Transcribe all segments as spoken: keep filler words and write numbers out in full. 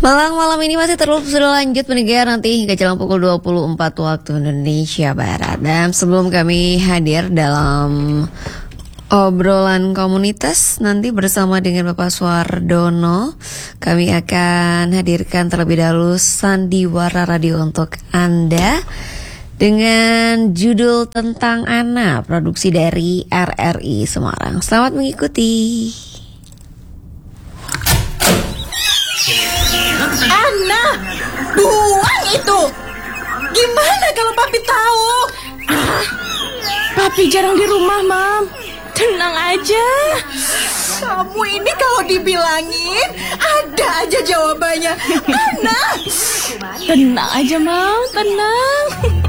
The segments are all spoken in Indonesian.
Malam-malam ini masih terus berlanjut mendengar nanti hingga jam pukul dua puluh empat waktu Indonesia Barat. Dan sebelum kami hadir dalam obrolan komunitas nanti bersama dengan Bapak Suardono, kami akan hadirkan terlebih dahulu Sandiwara Radio untuk Anda dengan judul Tentang Ana, produksi dari R R I Semarang. Selamat mengikuti. Ana, buang itu. Gimana kalau papi tahu? Ah, papi jarang di rumah, Mam. Tenang aja. Kamu ini kalau dibilangin ada aja jawabannya. Ana, tenang aja, Mam, tenang.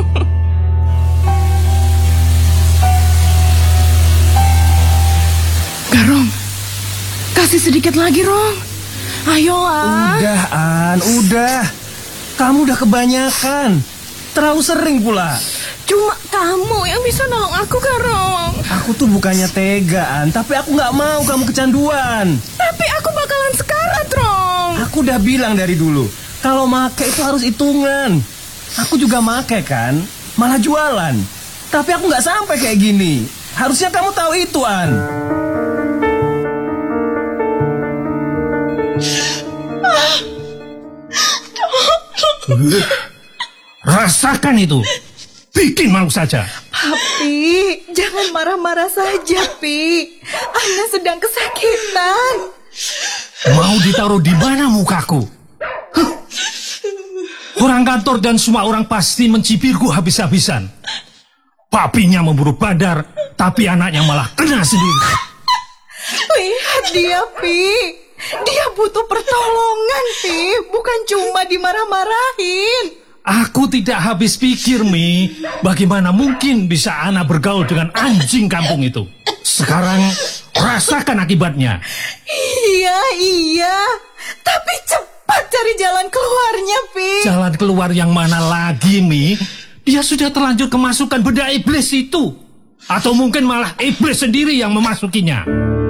Garong, kasih sedikit lagi, Rong. Ayolah. Udah, An, udah. Kamu udah kebanyakan. Terlalu sering pula. Cuma kamu yang bisa nolong aku, Garong. Aku tuh bukannya tega, An, tapi aku gak mau kamu kecanduan. Tapi aku bakalan sekarat, Rong. Aku udah bilang dari dulu, kalau make itu harus hitungan. Aku juga make kan, malah jualan. Tapi aku gak sampai kayak gini. Harusnya kamu tahu itu, An. Rasakan itu. Bikin malu saja. Papi, jangan marah-marah saja, Pi. Ana sedang kesakitan. Mau ditaruh di mana mukaku? Huh. Orang kantor dan semua orang pasti mencibirku habis-habisan. Papinya memburu Badar, tapi anaknya malah kena sendiri. Lihat dia, Pi. Dia butuh pertolongan, Pi. Bukan cuma dimarah-marahin. Aku tidak habis pikir, Mi. Bagaimana mungkin bisa Ana bergaul dengan anjing kampung itu? Sekarang rasakan akibatnya. Iya, iya. Tapi cepat cari jalan keluarnya, Pi. Jalan keluar yang mana lagi, Mi? Dia sudah terlanjur kemasukan bedah iblis itu. Atau mungkin malah iblis sendiri yang memasukinya.